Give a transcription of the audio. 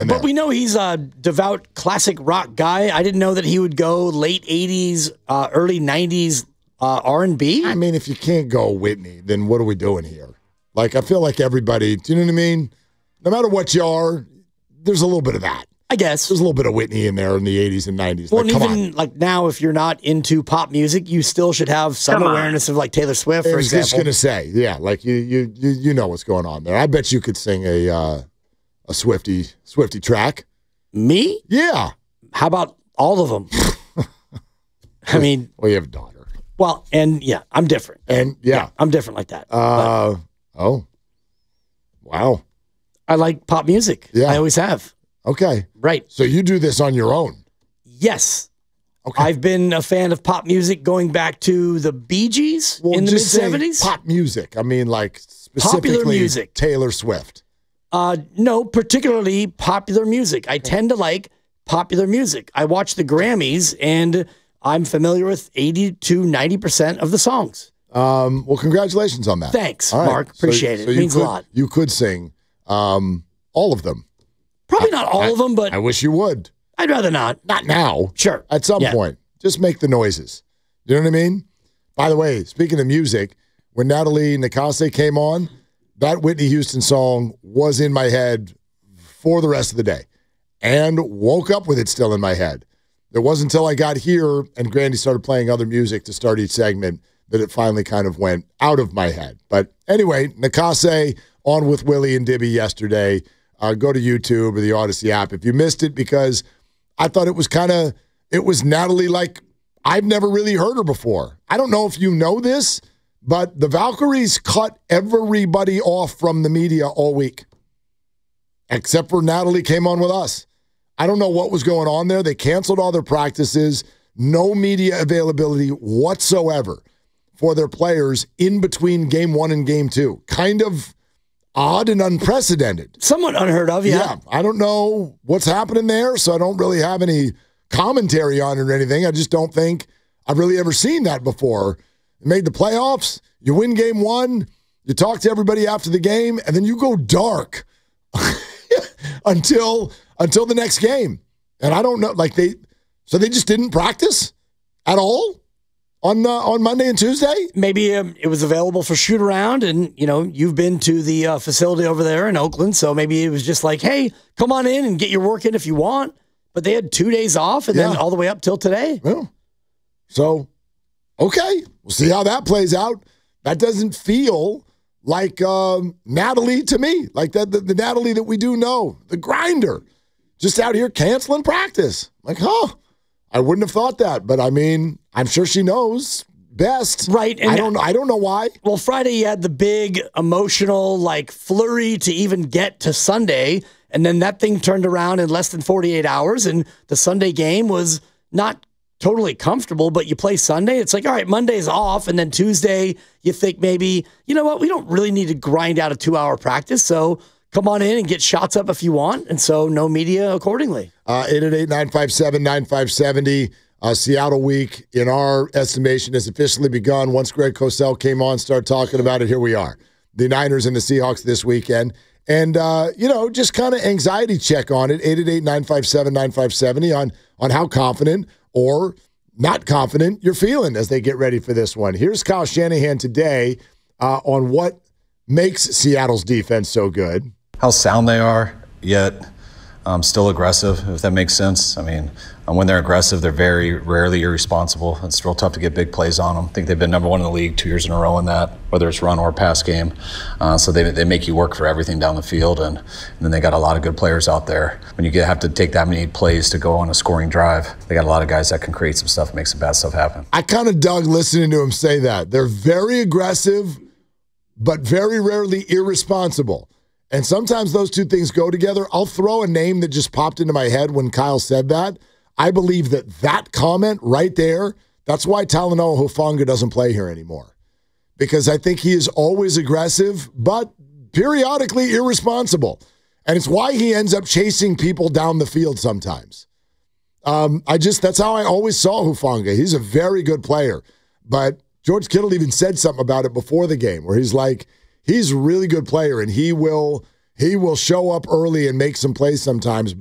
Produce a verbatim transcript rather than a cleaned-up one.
But we know he's a devout classic rock guy. I didn't know that he would go late eighties, uh, early nineties uh, R and B. I mean, if you can't go Whitney, then what are we doing here? Like, I feel like everybody, do you know what I mean? No matter what you are, there's a little bit of that. I guess. There's a little bit of Whitney in there in the eighties and nineties. Well, like, and come even on. like now, if you're not into pop music, you still should have some Come on. awareness of like Taylor Swift, I for was example. just going to say, yeah, like you, you, you, you know what's going on there. I bet you could sing a uh, a Swifty, Swifty track. Me? Yeah. How about all of them? I mean, well, you have a daughter. Well, and yeah, I'm different. And yeah, yeah I'm different like that. Uh, oh, wow. I like pop music. Yeah. I always have. Okay. Right. So you do this on your own? Yes. Okay. I've been a fan of pop music going back to the Bee Gees well, in the mid just say seventies. Pop music. I mean, like specifically Popular music. Taylor Swift. Uh, no, particularly popular music. I tend to like popular music. I watch the Grammys, and I'm familiar with eighty to ninety percent of the songs. Um, well, congratulations on that. Thanks, All right. Mark. Appreciate so, it. So It means could, a lot. You could sing um, all of them. Probably not all I, of them, but I wish you would. I'd rather not. Not now. Sure. At some Yeah. point. Just make the noises. You know what I mean? By the way, speaking of music, when Natalie Nicase came on, that Whitney Houston song was in my head for the rest of the day and woke up with it still in my head. It wasn't until I got here and Grandy started playing other music to start each segment that it finally kind of went out of my head. But anyway, Nicase on with Willie and Dibby yesterday. Uh, go to YouTube or the Odyssey app if you missed it, because I thought it was kind of, it was Natalie like I've never really heard her before. I don't know if you know this, but the Valkyries cut everybody off from the media all week, except for Natalie came on with us. I don't know what was going on there. They canceled all their practices, no media availability whatsoever for their players in between game one and game two. Kind of odd and unprecedented. Somewhat unheard of, yeah. Yeah, I don't know what's happening there, so I don't really have any commentary on it or anything. I just don't think I've really ever seen that before. You made the playoffs, you win game one, you talk to everybody after the game, and then you go dark until until the next game. And I don't know, like they, so they just didn't practice at all on uh, on Monday and Tuesday? Maybe um, it was available for shoot around, and you know you've been to the uh, facility over there in Oakland, so maybe it was just like, hey, come on in and get your work in if you want. But they had two days off, and Yeah. then all the way up till today. Well, so okay, we'll see how that plays out. That doesn't feel like um, Natalie to me, like that the, the Natalie that we do know, the grinder, just out here canceling practice. Like, huh? I wouldn't have thought that, but I mean, I'm sure she knows best. Right, and I don't. I don't know why. Well, Friday you had the big emotional like flurry to even get to Sunday, and then that thing turned around in less than forty-eight hours, and the Sunday game was not totally comfortable, but you play Sunday, it's like, all right, Monday's off, and then Tuesday you think maybe, you know what, we don't really need to grind out a two-hour practice, so come on in and get shots up if you want, and so no media accordingly. Uh, eight eight eight, nine five seven, nine five seven zero. Uh, Seattle week, in our estimation, has officially begun. Once Greg Cosell came on, started talking about it, here we are. The Niners and the Seahawks this weekend. And, uh, you know, just kind of anxiety check on it, eight eight eight, nine five seven, nine five seven zero, on, on how confident or not confident you're feeling as they get ready for this one. Here's Kyle Shanahan today uh, on what makes Seattle's defense so good. How sound they are, yet um, still aggressive, if that makes sense. I mean, um, when they're aggressive, they're very rarely irresponsible. It's real tough to get big plays on them. I think they've been number one in the league two years in a row in that, whether it's run or pass game. Uh, so they they make you work for everything down the field, and, and then they got a lot of good players out there. When you get, have to take that many plays to go on a scoring drive, they got a lot of guys that can create some stuff and make some bad stuff happen. I kind of dug listening to him say that. They're very aggressive, but very rarely irresponsible. And sometimes those two things go together. I'll throw a name that just popped into my head when Kyle said that. I believe that that comment right there, that's why Talanoa Hufanga doesn't play here anymore. Because I think he is always aggressive, but periodically irresponsible. And it's why he ends up chasing people down the field sometimes. Um, I just, that's how I always saw Hufanga. He's a very good player. But George Kittle even said something about it before the game where he's like, he's a really good player, and he will He will show up early and make some plays sometimes.